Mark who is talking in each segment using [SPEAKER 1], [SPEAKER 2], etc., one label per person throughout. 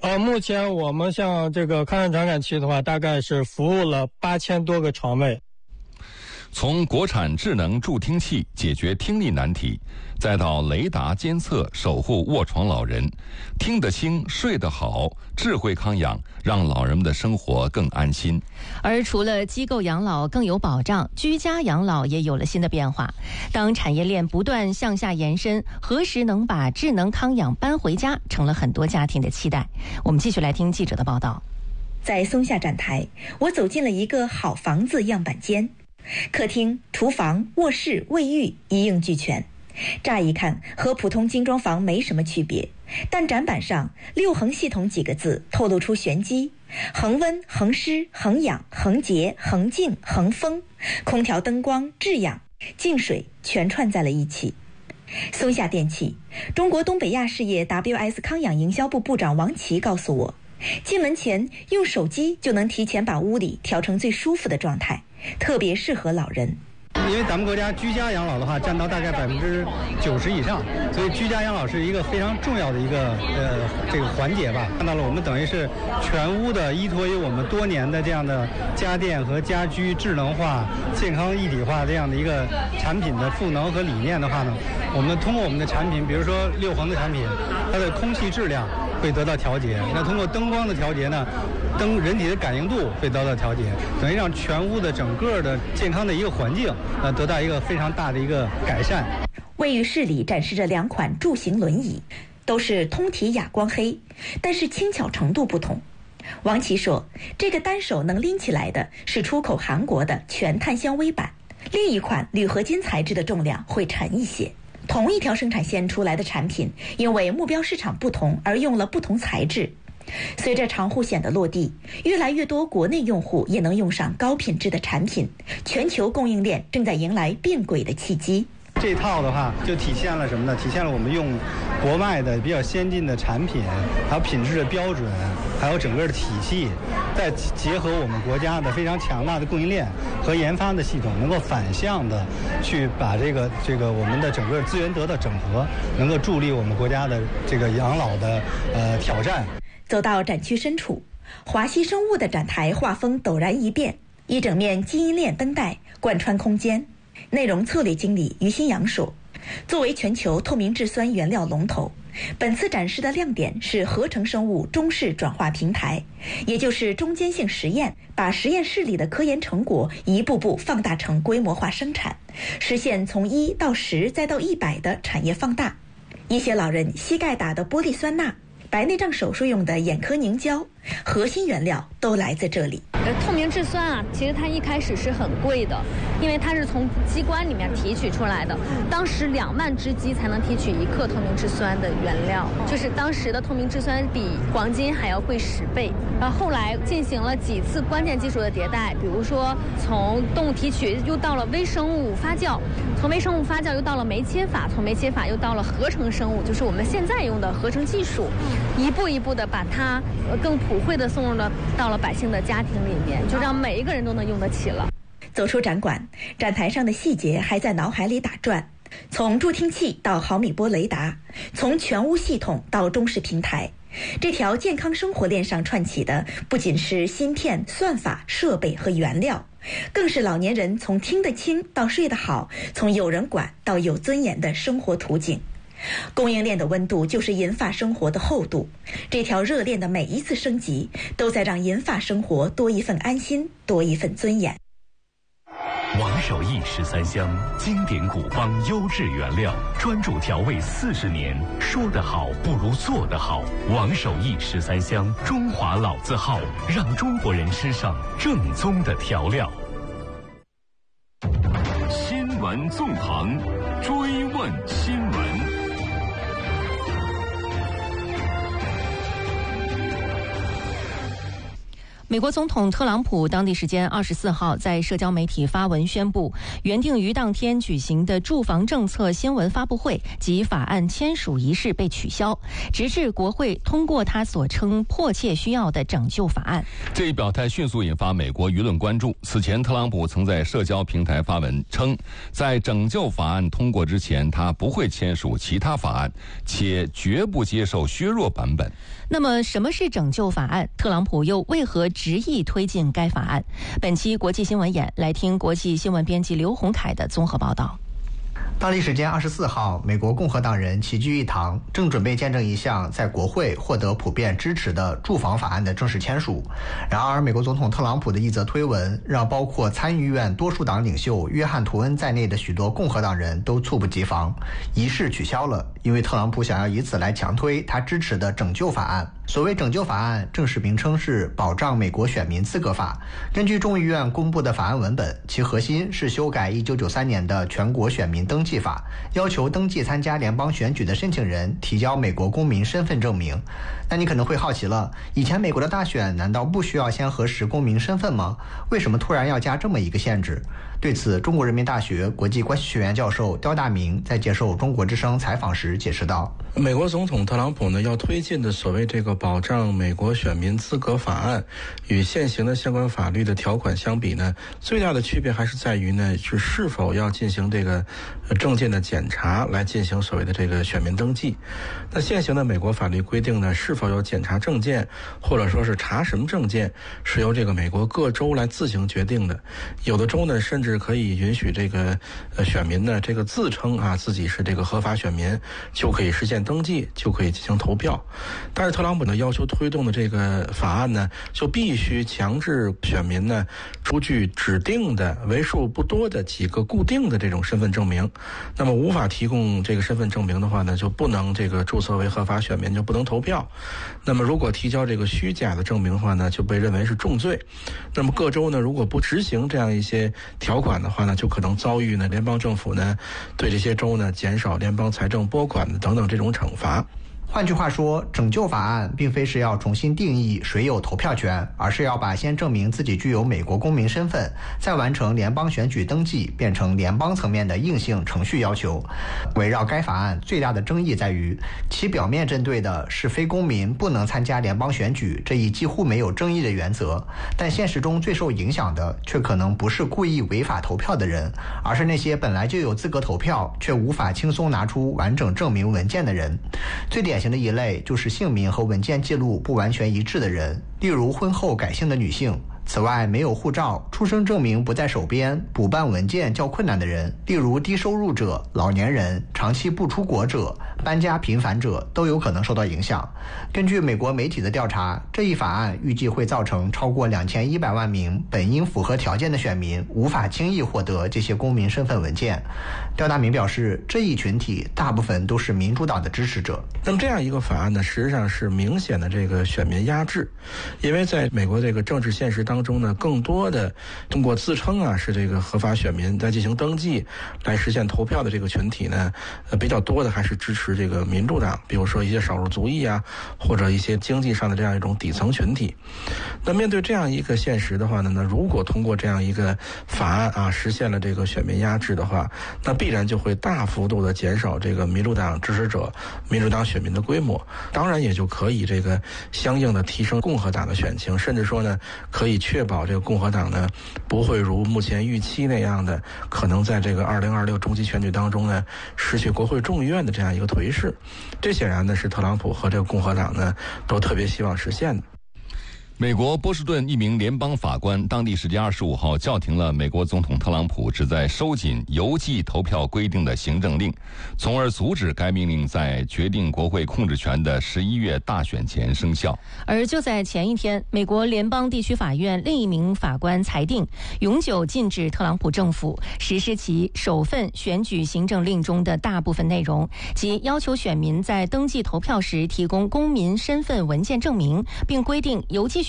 [SPEAKER 1] 目前我们像这个抗震传感器的话，大概是服务了8000多个床位。
[SPEAKER 2] 从国产智能助听器解决听力难题，再到雷达监测守护卧床老人，听得清睡得好，智慧康养让老人们的生活更安心。
[SPEAKER 3] 而除了机构养老更有保障，居家养老也有了新的变化。当产业链不断向下延伸，何时能把智能康养搬回家，成了很多家庭的期待。我们继续来听记者的报道。
[SPEAKER 4] 在松下展台，我走进了一个好房子样板间，客厅、厨房、卧室、卫浴一应俱全，乍一看和普通精装房没什么区别，但展板上6恒系统几个字透露出玄机：恒温、恒湿、恒氧、恒洁、恒净、恒风，空调、灯光、制氧、净水全串在了一起。松下电器中国东北亚事业 WS 康养营销部部长王琦告诉我，进门前用手机就能提前把屋里调成最舒服的状态，特别适合老人。
[SPEAKER 5] 因为咱们国家居家养老的话占到大概90%以上，所以居家养老是一个非常重要的一个这个环节吧。看到了我们等于是全屋的依托于我们多年的这样的家电和家居智能化、健康一体化这样的一个产品的赋能和理念的话呢，我们通过我们的产品，比如说6恒的产品，它的空气质量会得到调节，那通过灯光的调节呢，人体的感应度会得到调节，等于让全屋的整个的健康的一个环境得到一个非常大的一个改善。
[SPEAKER 4] 卫浴室里展示着2款助行轮椅，都是通体哑光黑，但是轻巧程度不同。王琦说，这个单手能拎起来的是出口韩国的全碳纤维板，另一款铝合金材质的重量会沉一些。同一条生产线出来的产品，因为目标市场不同而用了不同材质。随着长护险的落地，越来越多国内用户也能用上高品质的产品，全球供应链正在迎来变轨的契机。
[SPEAKER 5] 这套的话就体现了什么呢？体现了我们用国外的比较先进的产品，还有品质的标准，还有整个的体系，再结合我们国家的非常强大的供应链和研发的系统，能够反向的去把这个我们的整个资源得到整合，能够助力我们国家的这个养老的挑战。
[SPEAKER 4] 走到展区深处，华西生物的展台画风陡然一变，一整面基因链灯带贯穿空间。内容策略经理于新阳说，作为全球透明质酸原料龙头，本次展示的亮点是合成生物中式转化平台，也就是中间性实验，把实验室里的科研成果一步步放大成规模化生产，实现从1到10再到100的产业放大。一些老人膝盖打的玻璃酸钠，白内障手术用的眼科凝胶，核心原料都来自这里。
[SPEAKER 6] 透明质酸啊，其实它一开始是很贵的，因为它是从鸡冠里面提取出来的，当时2万只鸡才能提取1克透明质酸的原料，就是当时的透明质酸比黄金还要贵10倍。然后后来进行了几次关键技术的迭代，比如说从动物提取又到了微生物发酵，从微生物发酵又到了酶切法，从酶切法又到了合成生物，就是我们现在用的合成技术，一步一步的把它更普惠的送入到了百姓的家庭里面，就让每一个人都能用得起了。
[SPEAKER 4] 走出展馆，展台上的细节还在脑海里打转，从助听器到毫米波雷达，从全屋系统到中式平台，这条健康生活链上串起的不仅是芯片、算法、设备和原料，更是老年人从听得清到睡得好，从有人管到有尊严的生活图景。供应链的温度就是银发生活的厚度，这条热链的每一次升级，都在让银发生活多一份安心，多一份尊严。
[SPEAKER 7] 王守义13香，经典古方，优质原料，专注调味40年，说得好不如做得好。王守义13香，中华老字号，让中国人吃上正宗的调料。新闻纵横，追问新闻。
[SPEAKER 3] 美国总统特朗普当地时间24号在社交媒体发文宣布，原定于当天举行的住房政策新闻发布会及法案签署仪式被取消，直至国会通过他所称迫切需要的拯救法案。
[SPEAKER 2] 这一表态迅速引发美国舆论关注。此前，特朗普曾在社交平台发文称，在拯救法案通过之前，他不会签署其他法案，且绝不接受削弱版本。
[SPEAKER 3] 那么，什么是拯救法案？特朗普又为何执意推进该法案？本期国际新闻眼来听国际新闻编辑刘洪凯的综合报道。
[SPEAKER 8] 当地时间24号，美国共和党人齐聚一堂，正准备见证一项在国会获得普遍支持的住房法案的正式签署。然而，美国总统特朗普的一则推文，让包括参议院多数党领袖约翰·图恩在内的许多共和党人都猝不及防。仪式取消了，因为特朗普想要以此来强推他支持的拯救法案。所谓拯救法案，正式名称是《保障美国选民资格法》。根据众议院公布的法案文本，其核心是修改1993年的全国选民登记法，要求登记参加联邦选举的申请人提交美国公民身份证明。那你可能会好奇了，以前美国的大选难道不需要先核实公民身份吗？为什么突然要加这么一个限制？对此，中国人民大学国际关系学院教授刁大明在接受中国之声采访时解释道，
[SPEAKER 9] 美国总统特朗普呢要推进的所谓这个保障美国选民资格法案，与现行的相关法律的条款相比呢，最大的区别还是在于呢，是否要进行这个证件的检查来进行所谓的这个选民登记。那现行的美国法律规定呢，是否要检查证件，或者说是查什么证件，是由这个美国各州来自行决定的。有的州呢，甚至可以允许这个选民呢，这个自称自己是这个合法选民，就可以实现登记，就可以进行投票。但是特朗普呢要求推动的这个法案呢，就必须强制选民呢出具指定的为数不多的几个固定的这种身份证明。那么无法提供这个身份证明的话呢，就不能这个注册为合法选民，就不能投票。那么如果提交这个虚假的证明的话呢，就被认为是重罪。那么各州呢，如果不执行这样一些条款的话呢，就可能遭遇呢联邦政府呢对这些州呢减少联邦财政拨款等等这种惩罚。
[SPEAKER 8] 换句话说，拯救法案并非是要重新定义谁有投票权，而是要把先证明自己具有美国公民身份，再完成联邦选举登记变成联邦层面的硬性程序要求。围绕该法案最大的争议在于，其表面针对的是非公民不能参加联邦选举这一几乎没有争议的原则，但现实中最受影响的却可能不是故意违法投票的人，而是那些本来就有资格投票却无法轻松拿出完整证明文件的人。最典型的一类就是姓名和文件记录不完全一致的人，例如婚后改姓的女性。此外，没有护照、出生证明不在手边、补办文件较困难的人，例如低收入者、老年人、长期不出国者、搬家频繁者，都有可能受到影响。根据美国媒体的调查，这一法案预计会造成超过2100万名本应符合条件的选民无法轻易获得这些公民身份文件。刁大明表示，这一群体大部分都是民主党的支持者。
[SPEAKER 9] 那么这样一个法案呢，实际上是明显的这个选民压制，因为在美国这个政治现实当中呢，更多的通过自称是这个合法选民来进行登记来实现投票的这个群体呢，比较多的还是支持这个民主党，比如说一些少数族裔或者一些经济上的这样一种底层群体。那面对这样一个现实的话呢，如果通过这样一个法案实现了这个选民压制的话，那必然就会大幅度的减少这个民主党支持者、民主党选民的规模，当然也就可以这个相应的提升共和党的选情，甚至说呢，可以确保这个共和党呢不会如目前预期那样的，可能在这个2026中期选举当中呢失去国会众议院的这样一个颓势。这显然呢是特朗普和这个共和党呢都特别希望实现的。
[SPEAKER 2] 美国波士顿一名联邦法官当地时间25号叫停了美国总统特朗普旨在收紧邮寄投票规定的行政令，从而阻止该命令在决定国会控制权的11月大选前生效。
[SPEAKER 3] 而就在前一天，美国联邦地区法院另一名法官裁定，永久禁止特朗普政府实施其首份选举行政令中的大部分内容，即要求选民在登记投票时提供公民身份文件证明，并规定邮寄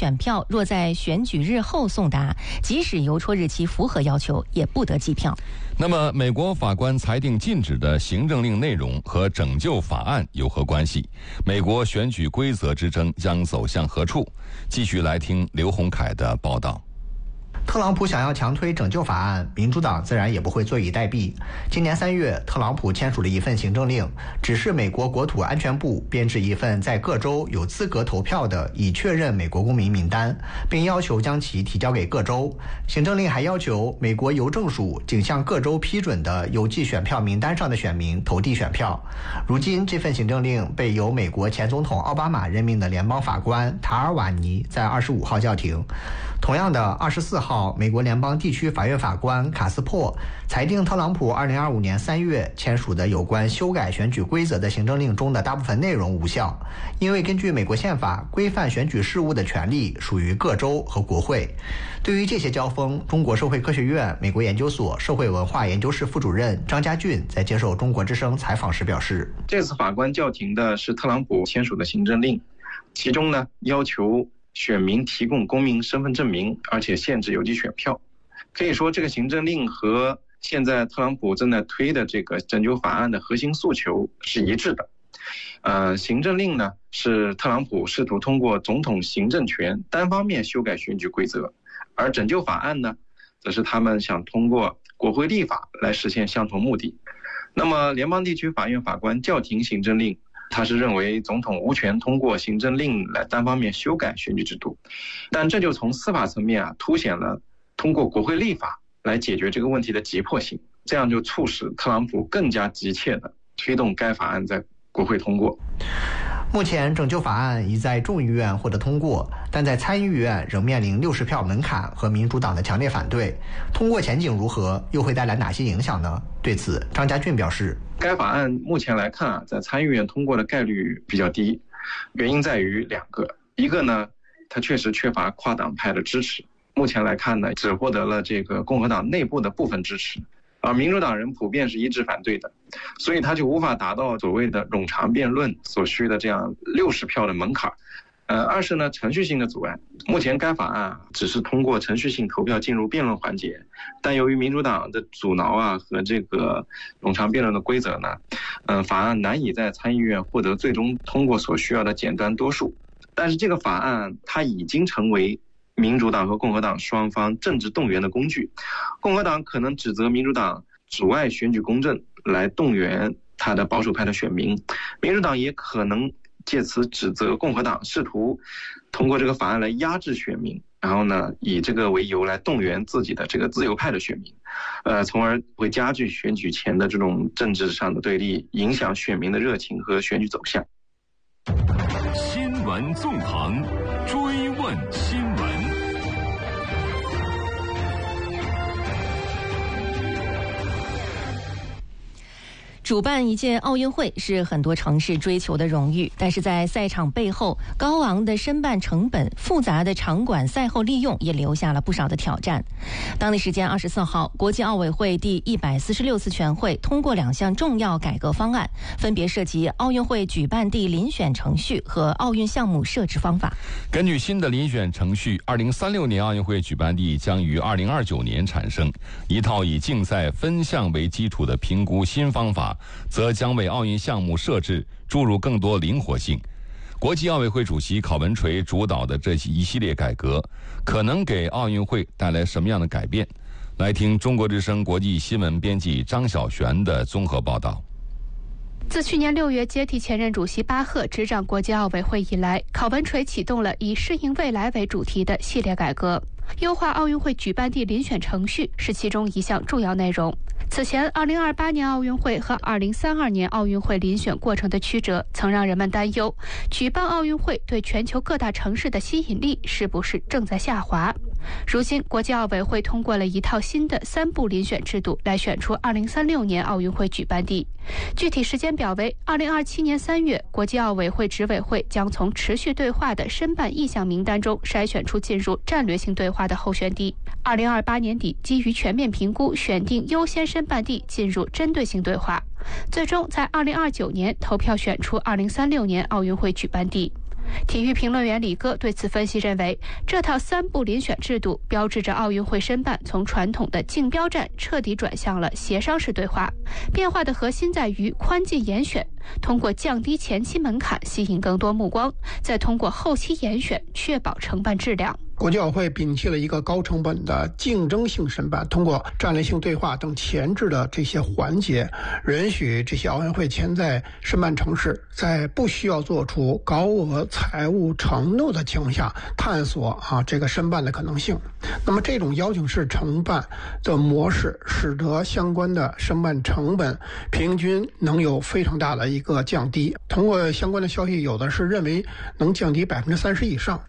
[SPEAKER 3] 选票若在选举日后送达，即使邮戳日期符合要求，也不得计票。
[SPEAKER 2] 那么，美国法官裁定禁止的行政令内容和拯救法案有何关系？美国选举规则之争将走向何处？继续来听刘洪凯的报道。
[SPEAKER 8] 特朗普想要强推拯救法案，民主党自然也不会坐以待毙。今年3月，特朗普签署了一份行政令，指示美国国土安全部编制一份在各州有资格投票的已确认美国公民名单，并要求将其提交给各州。行政令还要求美国邮政署仅向各州批准的邮寄选票名单上的选民投递选票。如今，这份行政令被由美国前总统奥巴马任命的联邦法官塔尔瓦尼在25号叫停。同样的，24号，美国联邦地区法院法官卡斯珀裁定特朗普2025年3月签署的有关修改选举规则的行政令中的大部分内容无效，因为根据美国宪法，规范选举事务的权利属于各州和国会。对于这些交锋，中国社会科学院美国研究所社会文化研究室副主任张家俊在接受中国之声采访时表示，
[SPEAKER 10] 这次法官叫停的是特朗普签署的行政令，其中呢要求选民提供公民身份证明，而且限制邮寄选票。可以说，这个行政令和现在特朗普正在推的这个拯救法案的核心诉求是一致的。行政令呢是特朗普试图通过总统行政权单方面修改选举规则，而拯救法案呢，则是他们想通过国会立法来实现相同目的。那么，联邦地区法院法官叫停行政令，他是认为总统无权通过行政令来单方面修改选举制度，但这就从司法层面凸显了通过国会立法来解决这个问题的急迫性，这样就促使特朗普更加急切地推动该法案在国会通过。
[SPEAKER 8] 目前拯救法案已在众议院获得通过，但在参议院仍面临60票门槛和民主党的强烈反对。通过前景如何，又会带来哪些影响呢？对此，张家俊表示，
[SPEAKER 10] 该法案目前来看在参议院通过的概率比较低，原因在于2个。一个呢，它确实缺乏跨党派的支持，目前来看呢，只获得了这个共和党内部的部分支持，而民主党人普遍是一致反对的，所以他就无法达到所谓的冗长辩论所需的这样60票的门槛。二是呢，程序性的阻碍。目前该法案只是通过程序性投票进入辩论环节，但由于民主党的阻挠和这个冗长辩论的规则呢，法案难以在参议院获得最终通过所需要的简单多数。但是这个法案它已经成为民主党和共和党双方政治动员的工具。共和党可能指责民主党阻碍选举公正来动员他的保守派的选民，民主党也可能借此指责共和党试图通过这个法案来压制选民，然后呢以这个为由来动员自己的这个自由派的选民，从而会加剧选举前的这种政治上的对立，影响选民的热情和选举走向。
[SPEAKER 7] 新闻纵横，追问新闻。
[SPEAKER 3] 主办一届奥运会是很多城市追求的荣誉，但是在赛场背后，高昂的申办成本、复杂的场馆赛后利用也留下了不少的挑战。当地时间24号，国际奥委会第146次全会通过2项重要改革方案，分别涉及奥运会举办地遴选程序和奥运项目设置方法。
[SPEAKER 2] 根据新的遴选程序，2036年奥运会举办地将于2029年产生。一套以竞赛分项为基础的评估新方法则将为奥运项目设置注入更多灵活性。国际奥委会主席郝文垂主导的这一系列改革，可能给奥运会带来什么样的改变？来听中国之声国际新闻编辑张晓璇的综合报道。
[SPEAKER 11] 自去年6月接替前任主席巴赫执掌国际奥委会以来，郝文垂启动了以适应未来为主题的系列改革。优化奥运会举办地遴选程序是其中一项重要内容。此前2028年奥运会和2032年奥运会遴选过程的曲折曾让人们担忧，举办奥运会对全球各大城市的吸引力是不是正在下滑。如今国际奥委会通过了一套新的3步遴选制度来选出2036年奥运会举办地。具体时间表为2027年3月，国际奥委会执委会将从持续对话的申办意向名单中筛选出进入战略性对话的候选地。2028年底基于全面评估选定优先申办地进入针对性对话，最终在2029年投票选出2036年奥运会举办地。 体育评论员李戈对此分析认为，这套3部遴选制度标志着奥运会申办从传统的竞标战彻底转向了协商式对话。变化的核心在于宽进严选，通过降低前期门槛吸引更多目光，再通过后期严选确保承办质量。
[SPEAKER 12] 国际奥委会摒弃了一个高成本的竞争性申办，通过战略性对话等前置的这些环节，允许这些奥运会潜在申办城市在不需要做出高额财务承诺的情况下，探索这个申办的可能性。那么这种邀请式承办的模式，使得相关的申办成本平均能有非常大的一个降低。通过相关的消息，有的是认为能降低30%以上。